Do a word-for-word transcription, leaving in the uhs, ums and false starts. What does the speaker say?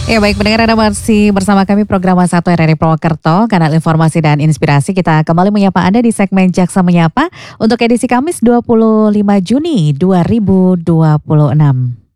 Ya baik, pendengar, Anda masih bersama kami program satu R R I Purwokerto, kanal informasi dan inspirasi. Kita kembali menyapa Anda di segmen Jaksa Menyapa untuk edisi Kamis dua puluh lima Juni dua ribu dua puluh enam.